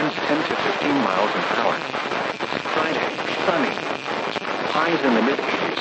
winds 10 to 15 miles an hour. Friday, sunny. Highs in the mid-80s.